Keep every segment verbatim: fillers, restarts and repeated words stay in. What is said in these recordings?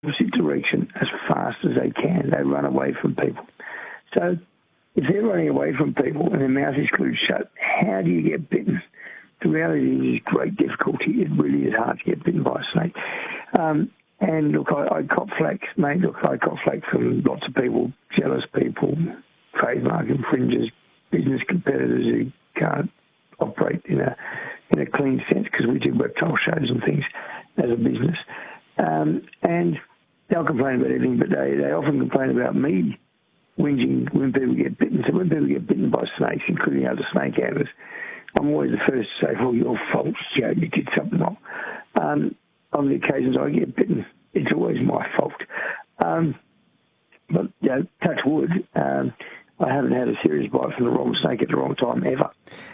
opposite direction as fast as they can. They run away from people. So if they're running away from people and their mouth is glued shut, how do you get bitten? The reality is great difficulty. It really is hard to get bitten by a snake. Um, and look, I, I cop flack, mate. Look, I cop flack from lots of people, jealous people, trademark infringers, business competitors who can't operate in a in a clean sense because we do reptile shows and things as a business. Um, and they'll complain about everything, but they, they often complain about me whinging when people get bitten. So when people get bitten by snakes, including other snake handlers, I'm always the first to say, well, your fault, you know, you did something wrong. Um, on the occasions I get bitten, it's always my fault. Um, but, you know, touch wood, um, I haven't had a serious bite from the wrong snake at the wrong time ever.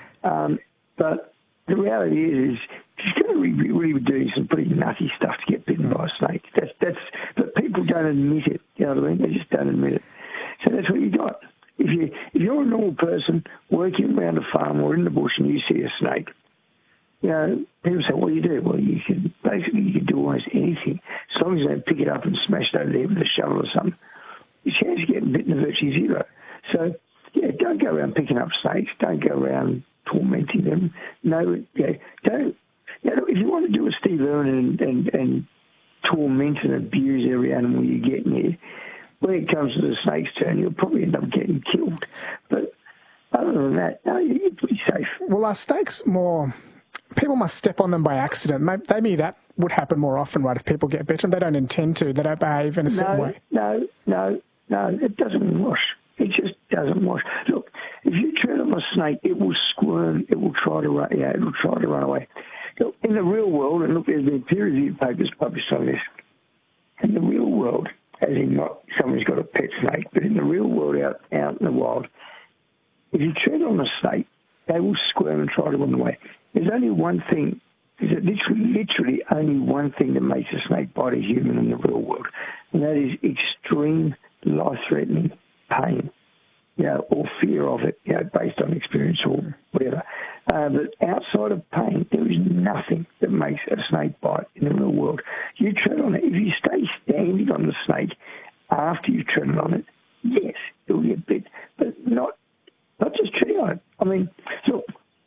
Um, but the reality is, is she's going to really, really be doing some pretty nutty stuff to get bitten by a snake. That's, that's, but people don't admit it, you know what I mean? They just don't admit it. So that's what you got. If, you, if you're a normal person working around a farm or in the bush and you see a snake, you know, people say, what do you do? Well, you can, basically you can do almost anything. As long as you don't pick it up and smash it over there with a shovel or something, your chance of getting bitten is virtually zero. So, yeah, don't go around picking up snakes. Don't go around tormenting them. No, yeah, don't. You know, if you want to do a Steve Irwin and, and, and torment and abuse every animal you get near, when it comes to the snake's turn, you'll probably end up getting killed. But other than that, no, you're pretty safe. Well, are snakes more... People must step on them by accident. Maybe that would happen more often, right, if people get bitten. They don't intend to. They don't behave in a certain no, way. No, no, no. It doesn't wash. It just doesn't wash. Look, if you tread on a snake, it will squirm. It will try to run. Yeah, it will try to run away. Look, in the real world, and look, there's been peer-reviewed papers published on this. In the real world, as in not someone's got a pet snake, but in the real world out, out in the wild, if you tread on a snake, they will squirm and try to run away. There's only one thing, there's literally, literally only one thing that makes a snake bite a human in the real world, and that is extreme life-threatening pain, you know, or fear of it, you know, based on experience or whatever. Uh, but outside of pain, there is nothing that makes a snake bite in the real world. You tread on it. If you stay standing on the snake after you've treaded on it, yes, it will get bit, but not not just treading on it. I mean, look,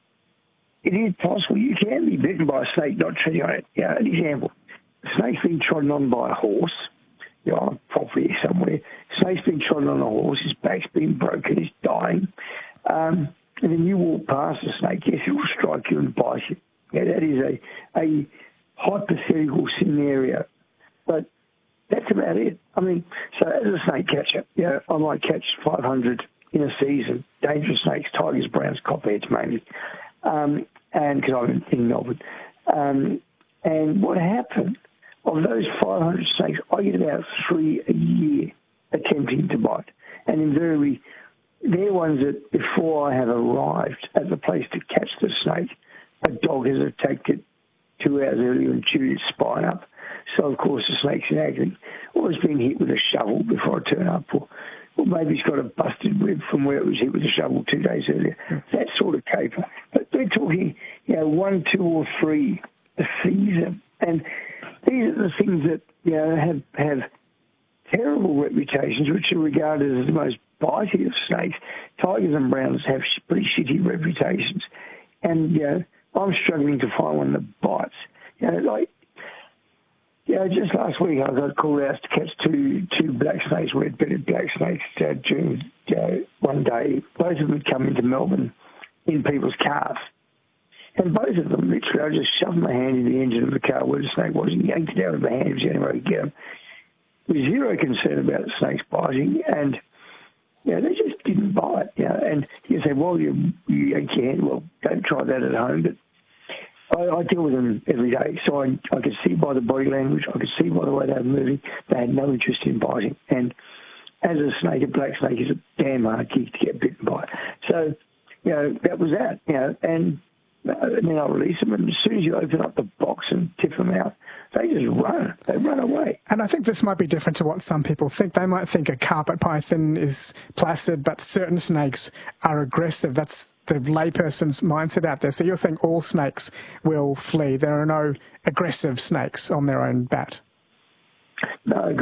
it is possible you can be bitten by a snake not treading on it. You know, an example, a snake's being trodden on by a horse, you know, on a property somewhere. Snake's been trodden on a horse, his back's been broken, he's dying. Um, and then you walk past the snake, yes, it will strike you and bite you. Yeah, that is a, a hypothetical scenario. But that's about it. I mean, so as a snake catcher, you know, I might catch five hundred in a season, dangerous snakes, tigers, browns, copperheads mainly, um, and because I'm in, in Melbourne. Um, and what happened, of those five hundred snakes, I get about three a year attempting to bite. And invariably, they're ones that before I have arrived at the place to catch the snake, a dog has attacked it two hours earlier and chewed its spine up. So, of course, the snake's in agony. Or it's been hit with a shovel before I turn up. Or, or maybe it's got a busted rib from where it was hit with a shovel two days earlier. Mm. That sort of caper. But we're talking, you know, one, two, or three a season. And these are the things that, you know, have, have terrible reputations, which are regarded as the most bitey of snakes. Tigers and browns have pretty shitty reputations. And, you know, I'm struggling to find one that bites. You know, like, you know, just last week I got called out to catch two two black snakes, red-bearded black snakes, uh, during uh, one day. Both of them had come into Melbourne in people's cars. And both of them, literally, I just shoved my hand in the engine of the car where the snake was and yanked it out of my hand. It was the only way to get them. With zero concern about the snakes biting, and, you know, they just didn't bite. You know, and you say, well, you, you yank your hand. Well, don't try that at home, but I, I deal with them every day, so I, I could see by the body language, I could see by the way they were moving, they had no interest in biting. And as a snake, a black snake is a damn hard gig to get bitten by. So, you know, that was that, you know, and, and then I release them, and as soon as you open up the box and tip them out, they just run. They run away. And I think this might be different to what some people think. They might think a carpet python is placid, but certain snakes are aggressive. That's the layperson's mindset out there. So you're saying all snakes will flee. There are no aggressive snakes on their own bat. No,